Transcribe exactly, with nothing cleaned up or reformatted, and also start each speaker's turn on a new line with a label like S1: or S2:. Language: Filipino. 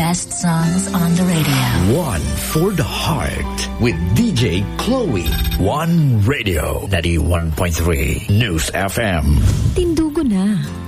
S1: best songs on the radio.
S2: One for the heart with D J Chloe. One Radio. ninety-one point three News F M.
S3: Tindugo na.